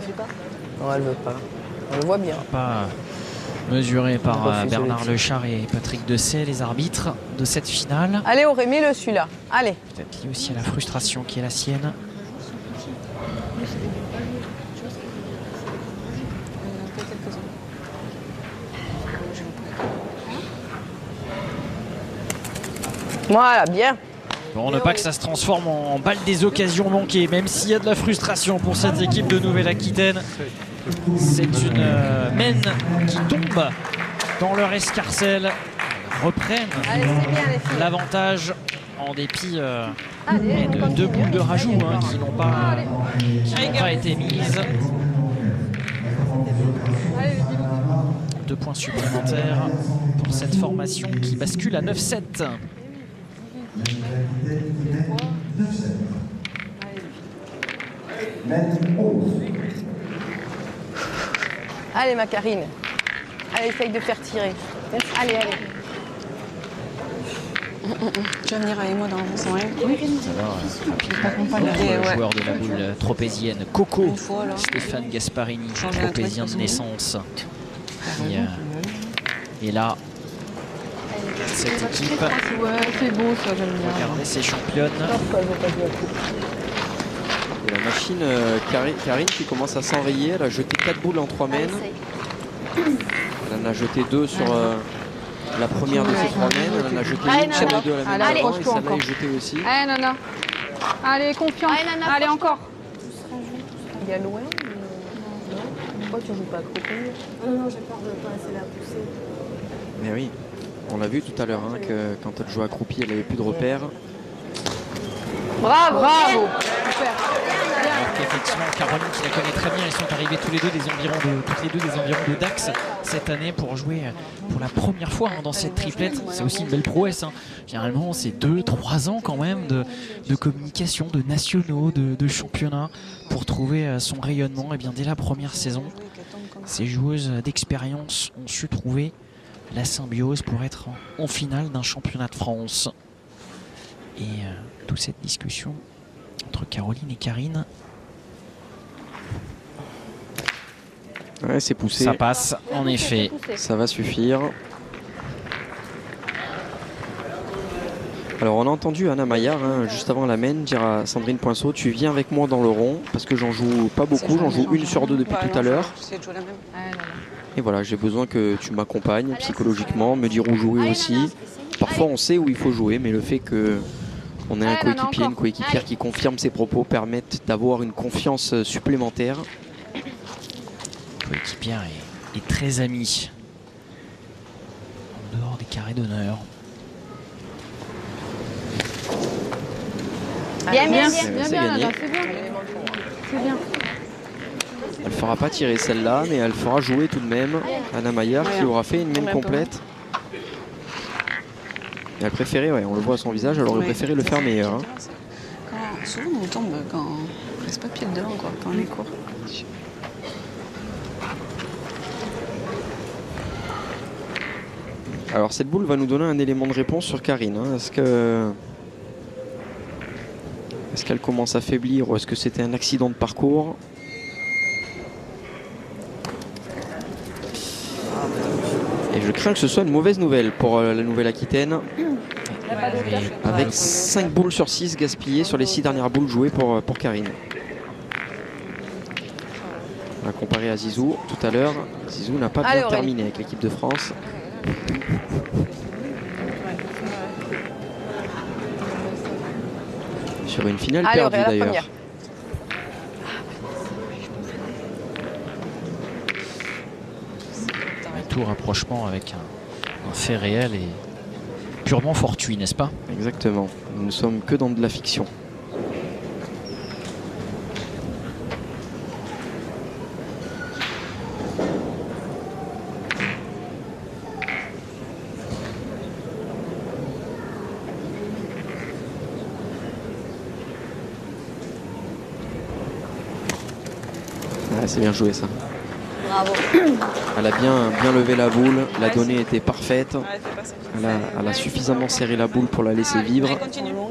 Non, elle veut pas. On le voit bien. Pas mesuré par Bernard Lechard et Patrick Dessay, les arbitres de cette finale. Allez Aurélie, le celui-là. Allez. Peut-être lié aussi à la frustration qui est la sienne. Voilà, bien. Bon, ne pas que ça se transforme en balle des occasions manquées, même s'il y a de la frustration pour cette équipe de Nouvelle-Aquitaine. C'est une mène qui tombe dans leur escarcelle. Reprennent l'avantage en dépit de deux boules de rajout qui n'ont pas été mises. 2 points supplémentaires pour cette formation qui bascule à 9-7. Allez ma Karine. Allez, essaye de faire tirer. Allez, allez. Tu vas venir avec moi dans le sens. Joueur de la boule tropézienne, Coco, Stéphane Gasparini, tropézien de naissance. Et là, cette équipe, c'est beau ça, j'aime bien. regardez ces championnes. Et la machine, Karine qui commence à s'enrayer, elle a jeté 4 boules en 3 mènes. Elle en a jeté 2 sur la première de ces 3 mènes. Elle en a jeté une sur les 2 à la mène d'avant et celle-là est jetée aussi. Allez Nana, allez confiance, allez encore. Il y a loin. Pourquoi tu joues pas accroupi? Non, j'ai peur de ne pas assez la pousser. Mais oui, on l'a vu tout à l'heure que quand elle jouait accroupie, elle n'avait plus de repères. Bravo, bravo. Effectivement, Caroline qui la connaît très bien, ils sont arrivés toutes les deux des environs de Dax cette année pour jouer pour la première fois dans cette triplette. C'est aussi une belle prouesse. Généralement, c'est 2-3 ans quand même de communication, de nationaux, de championnats pour trouver son rayonnement. Et bien dès la première saison, ces joueuses d'expérience ont su trouver la symbiose pour être en finale d'un championnat de France. Et toute cette discussion entre Caroline et Karine. Ouais, c'est poussé. Ça passe, en effet. Ça va suffire. Alors on a entendu Anna Maillard juste avant la mène dire à Sandrine Poinceau, tu viens avec moi dans le rond parce que j'en joue pas beaucoup, j'en joue 1 sur 2 depuis tout à l'heure. Et voilà, j'ai besoin que tu m'accompagnes psychologiquement, me dire où jouer aussi. Parfois on sait où il faut jouer, mais le fait que on ait un coéquipier, une coéquipière qui confirme ses propos permettent d'avoir une confiance supplémentaire. Le coéquipière est très ami en dehors des carrés d'honneur. Bien, bien, C'est bien, gagné. C'est bien. Elle ne fera pas tirer celle-là, mais elle fera jouer tout de même Anna Maillard qui aura fait une mène complète. Et elle préférait, on le voit à son visage, elle aurait préféré le faire meilleur. Souvent on tombe quand on reste pas pied devant quoi, quand on est court. Alors cette boule va nous donner un élément de réponse sur Karine. Est-ce qu'elle commence à faiblir ou est-ce que c'était un accident de parcours? Et je crains que ce soit une mauvaise nouvelle pour la Nouvelle-Aquitaine. Avec 5 boules sur 6 gaspillées sur les 6 dernières boules jouées pour Karine. On va comparer à Zizou tout à l'heure. Zizou n'a pas bien terminé avec l'équipe de France. Sur une finale perdue d'ailleurs. Tout rapprochement avec un fait réel et purement fortuit, n'est-ce pas? Exactement. Nous ne sommes que dans de la fiction. C'est bien joué ça. Bravo. Elle a bien levé la boule, la donnée était parfaite. Elle a suffisamment serré la boule pour la laisser vivre.